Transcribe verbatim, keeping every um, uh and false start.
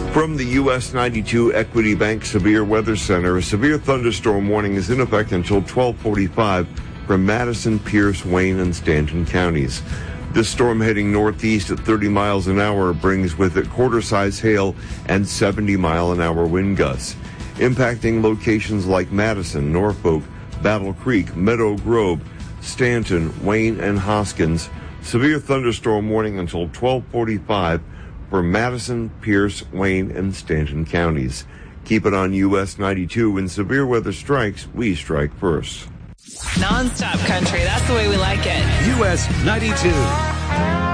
From the U S ninety-two Equity Bank Severe Weather Center, a severe thunderstorm warning is in effect until twelve forty-five for Madison, Pierce, Wayne, and Stanton counties. This storm heading northeast at thirty miles an hour brings with it quarter-size hail and seventy mile an hour wind gusts, impacting locations like Madison, Norfolk, Battle Creek, Meadow Grove, Stanton, Wayne, and Hoskins. Severe thunderstorm warning until twelve forty-five for Madison, Pierce, Wayne, and Stanton counties. Keep it on U S ninety-two. When severe weather strikes, we strike first. Non-stop country. That's the way we like it. U S ninety-two.